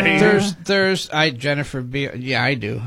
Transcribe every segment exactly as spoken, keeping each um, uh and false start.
Mary. There's, there's, I, Jennifer B. Yeah, I do.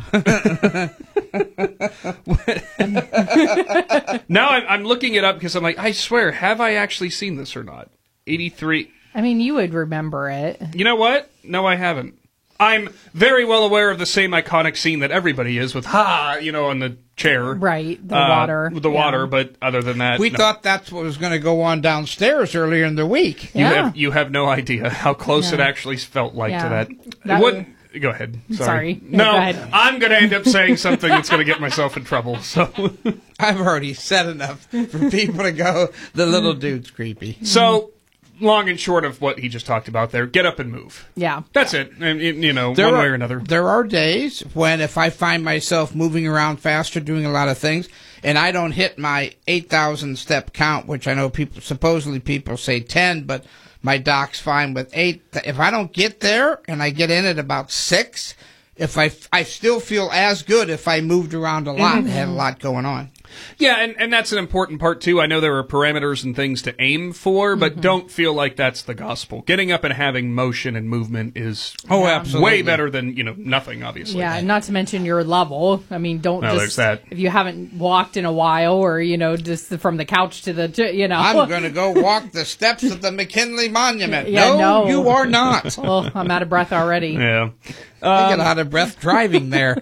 Now I'm, I'm looking it up because I'm like, I swear, have I actually seen this or not? eighty-three. I mean, you would remember it. You know what? No, I haven't. I'm very well aware of the same iconic scene that everybody is with, ha, you know, on the chair. Right, the uh, water. The yeah. water, but other than that, We no. thought that's what was going to go on downstairs earlier in the week. You Yeah. have you have no idea how close Yeah. it actually felt like Yeah. to that. That It would, was- go ahead. Sorry. Sorry. Yeah, No, go ahead. I'm going to end up saying something that's going to get myself in trouble. So, I've already said enough for people to go, the little dude's creepy. so long and short of what he just talked about there, get up and move. Yeah. That's it. And, you you know, There one are, way or another. There are days when if I find myself moving around faster, doing a lot of things, and I don't hit my eight thousand step count, which I know people, supposedly people say ten, but my doc's fine with eight. If I don't get there and I get in at about six, if I, I still feel as good if I moved around a lot and had a lot going on. Yeah, and, and that's an important part, too. I know there are parameters and things to aim for, but don't feel like that's the gospel. Getting up and having motion and movement is Oh, absolutely. way better than, you know, nothing, obviously. Yeah, not to mention your level. I mean, don't Well, just, there's that. if you haven't walked in a while or, you know, just from the couch to the, to, you know. I'm going to go walk the steps of the McKinley Monument. Yeah, no, no. you are not. Oh, I'm out of breath already. Yeah. I get out of breath driving there.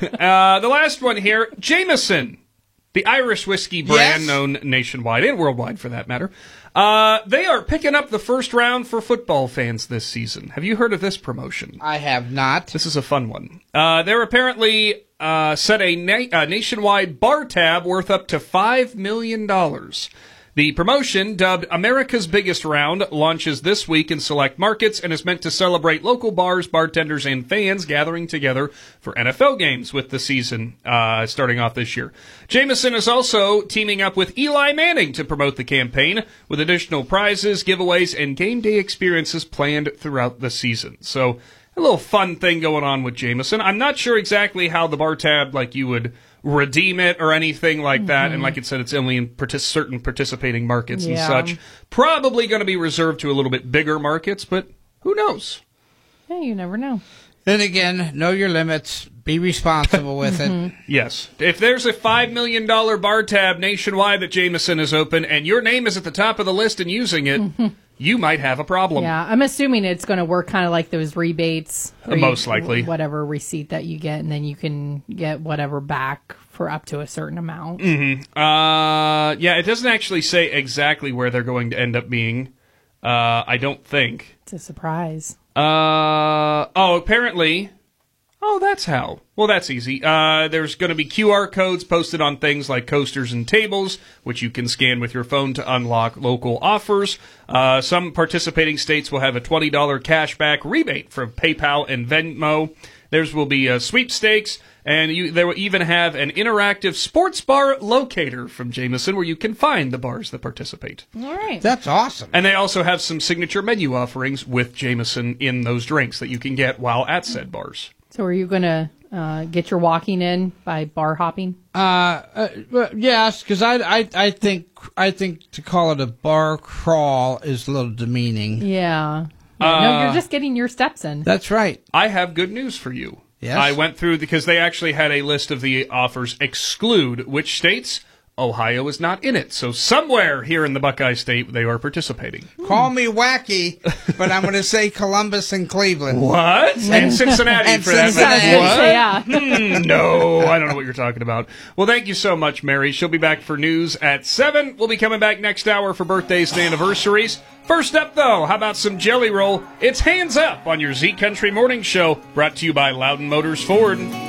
Uh, the last one here, Jameson, the Irish whiskey brand Yes. known nationwide and worldwide for that matter. Uh, they are picking up the first round for football fans this season. Have you heard of this promotion? I have not. This is a fun one. Uh, they're apparently uh, set a, na- a nationwide bar tab worth up to five million dollars. The promotion, dubbed America's Biggest Round, launches this week in select markets and is meant to celebrate local bars, bartenders, and fans gathering together for N F L games with the season uh, starting off this year. Jameson is also teaming up with Eli Manning to promote the campaign, with additional prizes, giveaways, and game day experiences planned throughout the season. So, a little fun thing going on with Jameson. I'm not sure exactly how the bar tab, like you would redeem it or anything like that. And like it said, it's only in partic- certain participating markets and Yeah. such. Probably going to be reserved to a little bit bigger markets, but who knows? Yeah, you never know. Then again, know your limits. Be responsible with it. Yes. If there's a five million dollars bar tab nationwide that Jameson has opened and your name is at the top of the list and using it, you might have a problem. Yeah, I'm assuming it's going to work kind of like those rebates. Uh, where you- most likely. Whatever receipt that you get, and then you can get whatever back for up to a certain amount. Uh, yeah, it doesn't actually say exactly where they're going to end up being. Uh, I don't think. It's a surprise. Uh, oh, apparently. Oh, that's how. Well, that's easy. Uh, there's going to be Q R codes posted on things like coasters and tables, which you can scan with your phone to unlock local offers. Uh, some participating states will have a twenty dollars cashback rebate from PayPal and Venmo. Theirs will be uh, sweepstakes, and you, they will even have an interactive sports bar locator from Jameson where you can find the bars that participate. All right. That's awesome. And they also have some signature menu offerings with Jameson in those drinks that you can get while at said bars. So are you going to uh, get your walking in by bar hopping? Uh, uh well, yes, because I, I, I think, I think to call it a bar crawl is a little demeaning. Yeah. Yeah, Uh, no, you're just getting your steps in. That's right. I have good news for you. Yes? I went through because they actually had a list of the offers exclude which states. Ohio is not in it. So somewhere here in the Buckeye State, they are participating. Call me wacky, but I'm going to say Columbus and Cleveland. What? And Cincinnati And for that Cincinnati. matter. What? Yeah. Hmm, no, I don't know what you're talking about. Well, thank you so much, Mary. She'll be back for news at seven. We'll be coming back next hour for birthdays and anniversaries. First up, though, how about some Jelly Roll? It's Hands Up on your Z Country Morning Show, brought to you by Loudon Motors Ford.